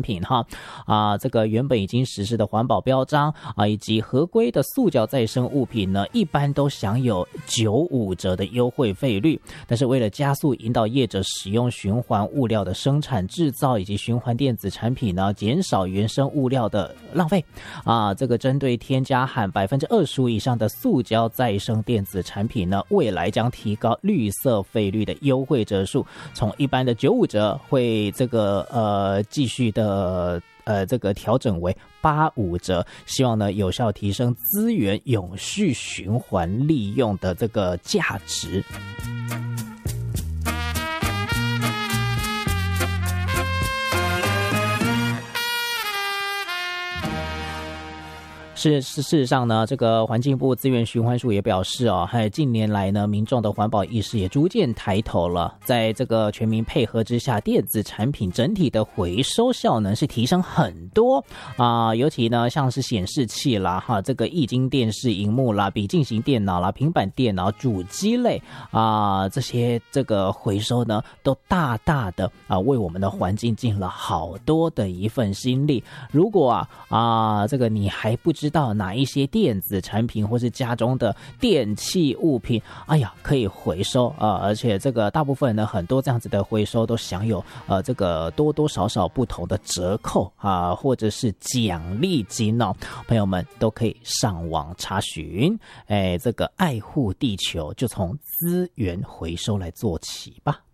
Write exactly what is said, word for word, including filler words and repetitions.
品哈啊，这个原本已经实施的环保标章啊，以及合规的塑胶再生物品呢，一般都享有九五折的优惠费率。但是为了加速引导业者使用循环物料的生产制造以及循环电子产品呢，减少原生物料的浪费啊，这个针对添加含百分之二十五以上的塑胶再生电子产品呢，未来将提高绿色费率的优惠折数，从一般的九五折会这个呃继续的呃这个调整为八五折，希望呢有效提升资源永续循环利用的这个价值。是事实上呢，这个环境部资源循环署也表示哦，还有近年来呢，民众的环保意识也逐渐抬头了。在这个全民配合之下，电子产品整体的回收效能是提升很多啊、呃，尤其呢，像是显示器啦、哈这个液晶电视萤幕啦、笔记型电脑啦、平板电脑、主机类啊、呃、这些这个回收呢，都大大的啊、呃、为我们的环境尽了好多的一份心力。如果啊啊、呃、这个你还不知道到哪一些电子产品或是家中的电器物品，哎呀，可以回收啊、呃！而且这个大部分呢，很多这样子的回收都享有呃这个多多少少不同的折扣啊、呃，或者是奖励金哦。朋友们都可以上网查询，哎，这个爱护地球就从资源回收来做起吧。